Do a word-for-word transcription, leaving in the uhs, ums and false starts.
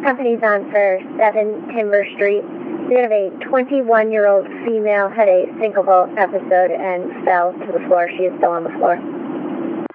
Company's on for seven Timber Street. We have a twenty-one-year-old female had a syncopal episode and fell to the floor. She is still on the floor.